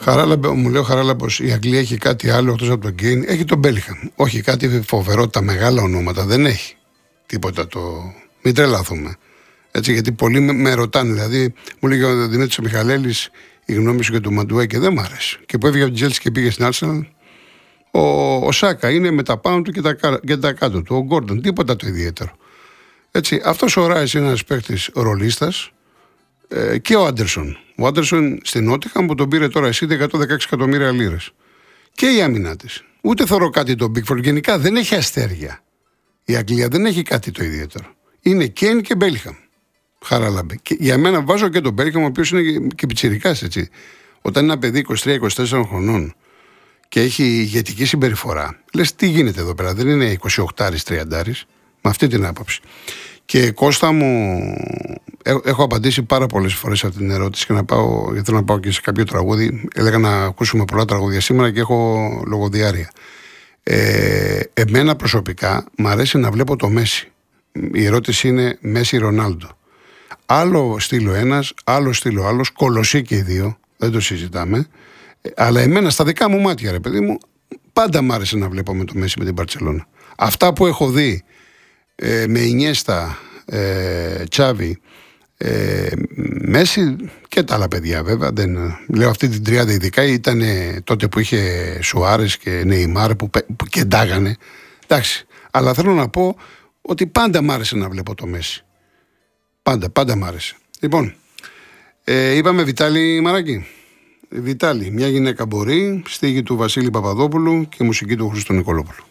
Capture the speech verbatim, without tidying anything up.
Χαράλαμπε, μου λέει ο Χαράλαμπος, η Αγγλία έχει κάτι άλλο εκτός από τον Κέιν. Έχει τον Μπέλιγχαμ. Όχι κάτι φοβερό, τα μεγάλα ονόματα δεν έχει. Τίποτα το. Μην τρελαθούμε. Έτσι, γιατί πολλοί με, με ρωτάνε. Δηλαδή, μου λέει ο Δημήτρης ο Μιχαλέλης η γνώμη σου για τον Μαντουέ και δεν μ' άρεσε. Και που έφυγε από την Chelsea και πήγε στην Arsenal, ο, ο Σάκα είναι με τα πάνω του και τα, και τα κάτω του. Ο Γκόρντον, τίποτα το ιδιαίτερο. Έτσι, αυτός ο Ράις είναι ένας παίκτης ρολίστας ε, και ο Άντερσον. Ο Άντερσον στην Νότιχαμ που τον πήρε τώρα εσύ εκατόν δεκαέξι εκατομμύρια λίρες. Και η άμυνα της. Ούτε θεωρώ κάτι το Bigford. Γενικά δεν έχει αστέρια. Η Αγγλία δεν έχει κάτι το ιδιαίτερο. Είναι Κέιν και Μπέλιγχαμ. Χαράλαμπε. Και για μένα βάζω και τον Μπέλιγχαμ, ο οποίος είναι και πιτσιρικάς, έτσι. Όταν είναι ένα παιδί είκοσι τρία είκοσι τέσσερα χρονών και έχει ηγετική συμπεριφορά, λες τι γίνεται εδώ πέρα, δεν είναι είκοσι οκτώ τριάντα, με αυτή την άποψη. Και Κώστα μου, έχω απαντήσει πάρα πολλές φορές αυτή την ερώτηση και να πάω, γιατί θέλω να πάω και σε κάποιο τραγούδι. Έλεγα να ακούσουμε πολλά τραγούδια σήμερα και έχω λογοδιάρεια. Ε, εμένα προσωπικά μ' αρέσει να βλέπω το Μέση. Η ερώτηση είναι Μέση Ρονάλντο. Άλλο στείλω ένας, άλλο στείλω άλλος, κολοσσί και οι δύο, δεν το συζητάμε. Αλλά εμένα στα δικά μου μάτια, ρε παιδί μου, πάντα μ' άρεσε να βλέπω με το Μέση με την Μπαρτσελόνα. Αυτά που έχω δει ε, με Ινιέστα, ε, Τσάβι, ε, Μέση και τα άλλα παιδιά βέβαια. Δεν, λέω αυτή την τριάδα ειδικά ήταν τότε που είχε Σουάρες και Νεϊμάρ που, που κεντάγανε. Εντάξει, αλλά θέλω να πω ότι πάντα μ' άρεσε να βλέπω το Μέση. Πάντα, πάντα μ' άρεσε. Λοιπόν, ε, είπαμε Βιτάλη Μαράκη. Βιτάλη, μια γυναίκα μπορεί, στίχη του Βασίλη Παπαδόπουλου και μουσική του Χρήστο Νικολόπουλου.